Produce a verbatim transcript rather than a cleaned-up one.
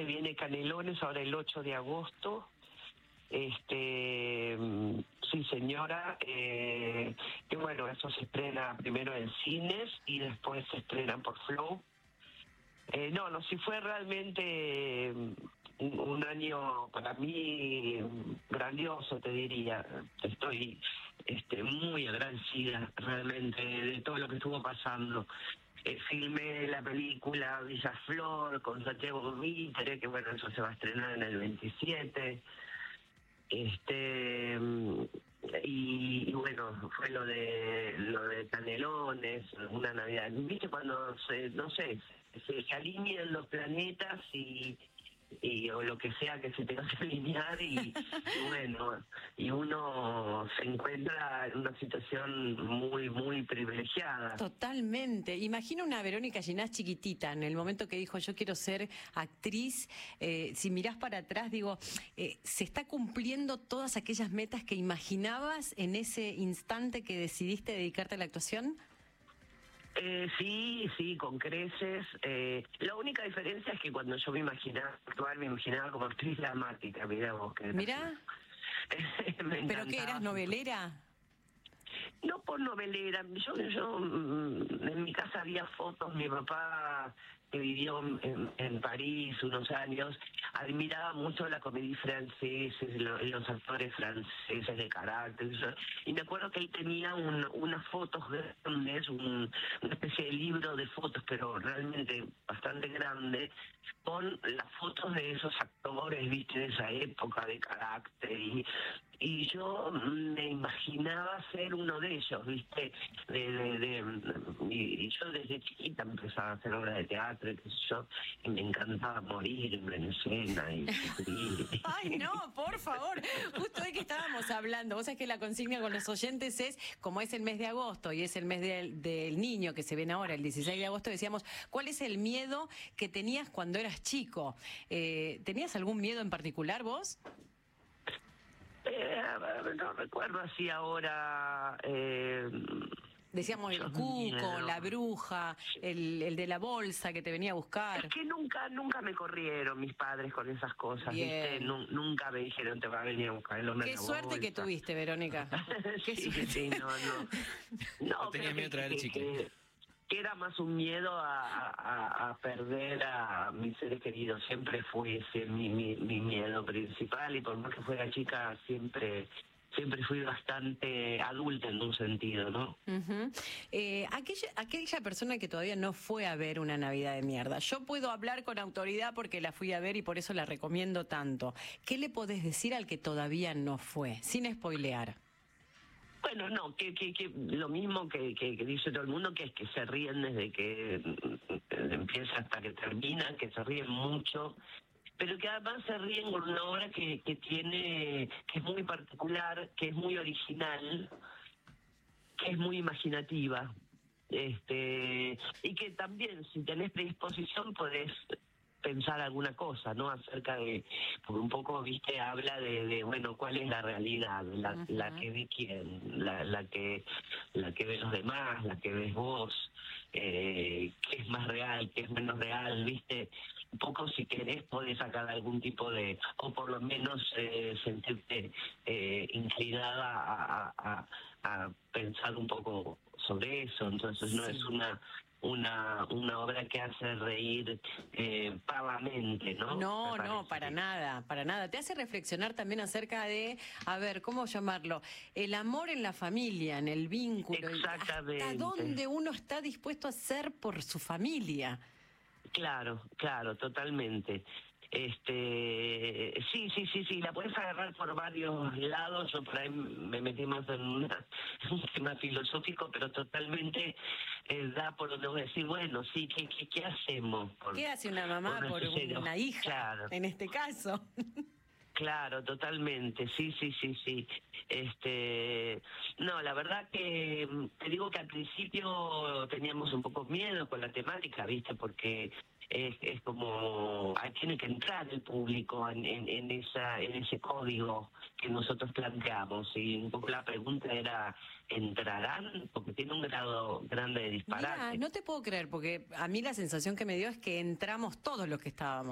se viene Canelones ahora el ocho de agosto. Este, sí señora, eh, que bueno, eso se estrena primero en cines y después se estrena por Flow. Eh, no, no, sí fue realmente un, un año para mí grandioso, te diría. Estoy este, muy agradecida realmente de todo lo que estuvo pasando. Eh, filmé la película Villa Flor con Santiago Mitre, que bueno, eso se va a estrenar en el veintisiete. Este y, y bueno, fue lo de lo de Canelones, una Navidad. ¿Viste cuando se, no sé, se, se alinean los planetas y y o lo que sea que se tenga que alinear y, y bueno, y uno se encuentra en una situación muy, muy privilegiada. Totalmente. Imagina una Verónica Ginás chiquitita, en el momento que dijo yo quiero ser actriz. Eh, si mirás para atrás, digo, eh, ¿se está cumpliendo todas aquellas metas que imaginabas en ese instante que decidiste dedicarte a la actuación? Eh, sí, sí, con creces. Eh, la única diferencia es que cuando yo me imaginaba actuar, me imaginaba como actriz dramática, mirá vos. Que Mirá. ¿Pero qué, eras novelera? No por novelera. Yo, yo en mi casa había fotos, mi papá que vivió en, en París unos años, admiraba mucho la comedia francesa, los, los actores franceses de carácter, y me acuerdo que él tenía un, unas fotos grandes, un, una especie de libro de fotos, pero realmente bastante grande, con las fotos de esos actores, viste, de esa época de carácter, y, y yo me imaginaba ser uno de ellos, viste, de, de, de, y, y yo desde chiquita empezaba a hacer obras de teatro, qué sé yo, y me encantaba morir en escena y sufrir. Ay, no, por favor. Justo hoy que estábamos hablando, vos sabés que la consigna con los oyentes es, como es el mes de agosto y es el mes del, del niño que se viene ahora, el dieciséis de agosto, decíamos, ¿cuál es el miedo que tenías cuando eras chico? Eh, ¿Tenías algún miedo en particular vos? Eh, no recuerdo así ahora... Eh, Decíamos el cuco, la bruja, el, el de la bolsa que te venía a buscar. Es que nunca nunca me corrieron mis padres con esas cosas, ¿viste? Nun, nunca me dijeron te va a venir a buscar el hombre. Qué suerte bolsa. Que tuviste, Verónica. Qué sí, suerte. Sí, no, no. No, no tenía miedo de traer chicle. Que, que era más un miedo a, a, a perder a mis seres queridos. Siempre fue ese mi, mi, mi miedo principal, y por más que fuera chica, siempre... siempre fui bastante adulta en un sentido, ¿no? Uh-huh. eh, aquella, aquella persona que todavía no fue a ver Una Navidad de Mierda, yo puedo hablar con autoridad porque la fui a ver y por eso la recomiendo tanto. ¿Qué le podés decir al que todavía no fue, sin spoilear? Bueno, no, que, que, que lo mismo que, que, que dice todo el mundo, que es que se ríen desde que empieza hasta que termina, que se ríen mucho, pero que además se ríen con una obra que, que tiene, que es muy particular, que es muy original, que es muy imaginativa, este, y que también, si tenés predisposición, podés pensar alguna cosa, ¿no? Acerca de, porque un poco, viste, habla de, de bueno, cuál es la realidad, la, uh-huh. la que ve quién, la, la que, la que ve los demás, la que ves vos, eh, qué es más real, qué es menos real, viste. Un poco, si querés, podés sacar algún tipo de, o por lo menos eh, sentirte eh, inclinada a, a, a pensar un poco sobre eso. Entonces sí. No es una una una obra que hace reír eh, pavamente, ¿no? No, no, para que... nada, para nada. Te hace reflexionar también acerca de, a ver, ¿cómo llamarlo? El amor en la familia, en el vínculo. Exactamente. ¿Hasta dónde uno está dispuesto a hacer por su familia? Claro, claro, totalmente. Este, sí, sí, sí, sí, la puedes agarrar por varios lados. Yo por ahí me metí más en una, un tema filosófico, pero totalmente eh, da por donde voy a decir, bueno, sí, ¿qué, qué, qué hacemos? Por, ¿Qué hace una mamá por, por una hija, claro. En este caso? Claro, totalmente, sí, sí, sí, sí. Este, no, la verdad que te digo que al principio teníamos un poco miedo con la temática, ¿viste? Porque es, es como, ahí tiene que entrar el público en, en, en esa, en ese código que nosotros planteamos, y un poco la pregunta era, ¿entrarán? Porque tiene un grado grande de disparate. Mira, no te puedo creer, porque a mí la sensación que me dio es que entramos todos los que estábamos.